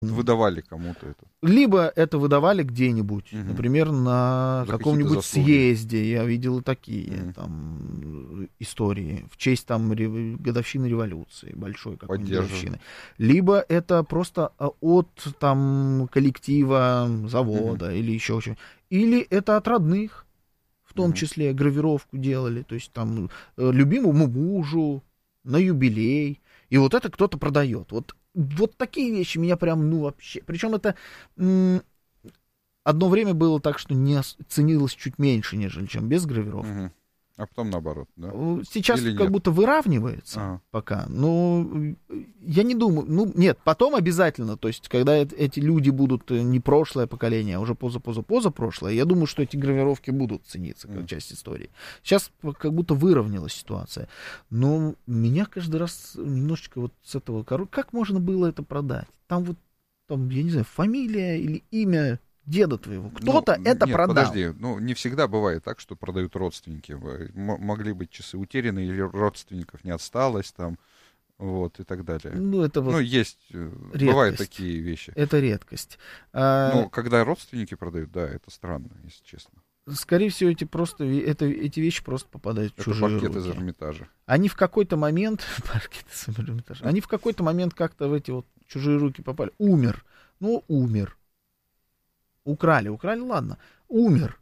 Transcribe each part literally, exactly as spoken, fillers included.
Выдавали кому-то это. Либо это выдавали где-нибудь, угу. например, на За каком-нибудь съезде. Я видел и такие угу. там истории в честь там ре... годовщины революции, большой какой-нибудь годовщины. Либо это просто от там коллектива, завода угу. или еще что-нибудь. Или это от родных, в том угу. числе гравировку делали, то есть там любимому мужу на юбилей. И вот это кто-то продает. Вот Вот такие вещи меня прям, ну, вообще... Причем это м- одно время было так, что не ценилось чуть меньше, нежели чем без гравировки. Угу. А потом наоборот, да? Сейчас Или как нет? будто выравнивается ага. пока. Но я не думаю... Ну, нет, потом обязательно. То есть, когда эти люди будут не прошлое поколение, а уже поза-поза-поза-прошлое, я думаю, что эти гравировки будут цениться как mm. часть истории. Сейчас как будто выровнялась ситуация. Но меня каждый раз немножечко вот с этого... Как можно было это продать? Там вот, там, я не знаю, фамилия или имя... деда твоего. Кто-то ну, это нет, продал. Подожди, ну не всегда бывает так, что продают родственники. М- могли быть часы утеряны, или родственников не осталось там, вот, и так далее. Ну, это вот ну есть, редкость. Бывают такие вещи. Это редкость. А... Ну, когда родственники продают, да, это странно, если честно. Скорее всего, эти, просто, это, эти вещи просто попадают в это чужие паркет руки. из Эрмитажа. Они в какой-то момент... Паркет из Эрмитажа. Они в какой-то момент как-то в эти вот чужие руки попали. Умер. Ну, умер. Украли, украли, ладно. Умер.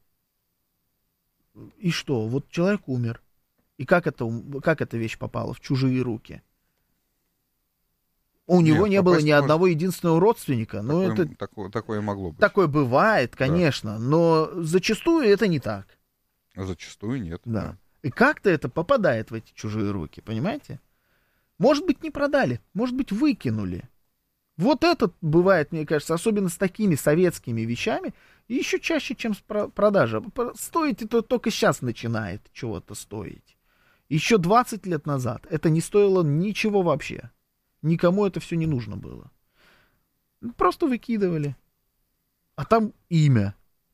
И что? Вот человек умер. И как, это, как эта вещь попала в чужие руки? У него Нет, не было ни может... одного единственного родственника. Но такое, это... такое, такое могло быть. Такое бывает, конечно. Да. Но зачастую это не так. Зачастую нет. Да. да. И как-то это попадает в эти чужие руки, понимаете? Может быть, не продали, может быть, выкинули. Вот это бывает, мне кажется, особенно с такими советскими вещами, и еще чаще, чем с продажей. Стоить это только сейчас начинает чего-то стоить. Еще двадцать лет назад это не стоило ничего вообще. Никому это все не нужно было. Просто выкидывали. А там имя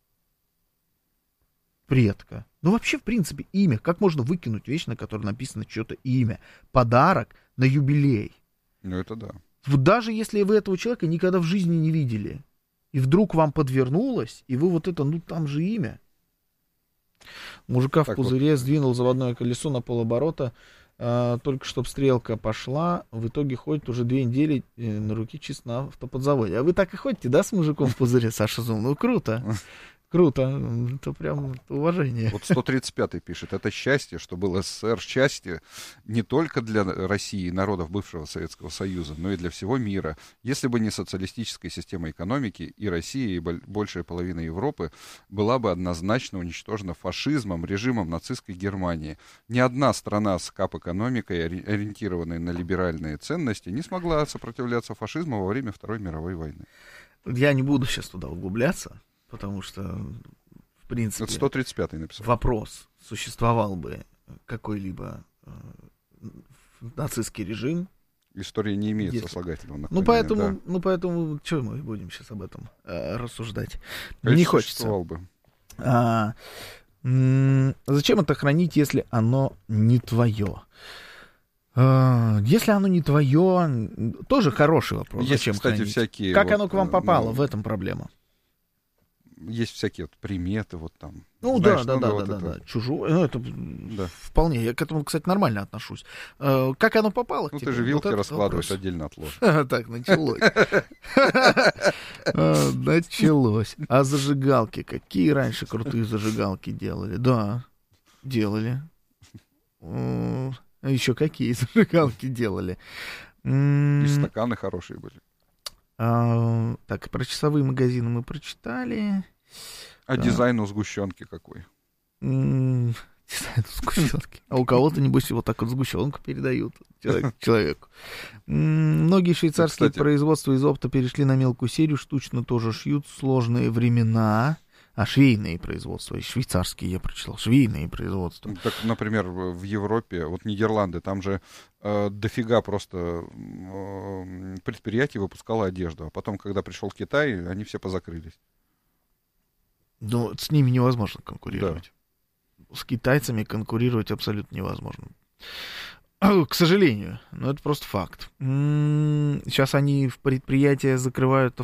предка. Ну, вообще, в принципе, имя. Как можно выкинуть вещь, на которой написано чье-то имя? Подарок на юбилей. Ну, это да. Вот даже если вы этого человека никогда в жизни не видели, и вдруг вам подвернулось, и вы вот это, ну там же имя. Мужика так в пузыре вот. Сдвинул заводное колесо на полоборота, а, только чтобы стрелка пошла, в итоге ходит уже две недели э, на руке чисто на автоподзаводе. А вы так и ходите, да, с мужиком в пузыре, Саша Зум? Ну, круто. Круто, это прям уважение. Вот сто тридцать пятый пишет, это счастье, что был СССР, счастье не только для России и народов бывшего Советского Союза, но и для всего мира. Если бы не социалистическая система экономики, и Россия, и большая половина Европы была бы однозначно уничтожена фашизмом, режимом нацистской Германии. Ни одна страна с кап-экономикой, ориентированной на либеральные ценности, не смогла сопротивляться фашизму во время Второй мировой войны. Я не буду сейчас туда углубляться. Потому что, в принципе, сто тридцать пятый написал. Вопрос, существовал бы какой-либо э, нацистский режим. История не имеет если... сослагательного наклонения. Ну, поэтому, да. ну, поэтому, что мы будем сейчас об этом э, рассуждать? Конечно, не хочется. Бы. А, м- зачем это хранить, если оно не твое? А, если оно не твое, тоже хороший вопрос. Есть, зачем кстати, хранить? всякие... Как вот, оно к вам попало? Ну... В этом проблема. Есть всякие вот приметы, вот там. Ну, знаешь, да, да, ну, да, вот да, это... да, чужое, ну, это да. вполне, я к этому, кстати, нормально отношусь. Э, как оно попало к ну, тебе? ты же вилки вот раскладываешь, отдельно отложишь. Так, началось. Началось. А зажигалки, какие раньше крутые зажигалки делали? Да, делали. Еще какие зажигалки делали? И стаканы хорошие были. А, так, про часовые магазины мы прочитали. А да. Дизайн у сгущенки какой? М-м, дизайн у сгущенки. А у кого-то, небось, вот так вот сгущенку передают человеку. М-м, многие швейцарские Кстати... производства из опта перешли на мелкую серию, штучно тоже шьют, сложные времена. А, швейные производства, швейцарские я прочитал, швейные производства. Так, например, в Европе, вот Нидерланды, там же э, дофига просто э, предприятий выпускало одежду, а потом, когда пришел Китай, они все позакрылись. Но с ними невозможно конкурировать. Да. С китайцами конкурировать абсолютно невозможно. К сожалению, но это просто факт. Сейчас они в предприятия закрывают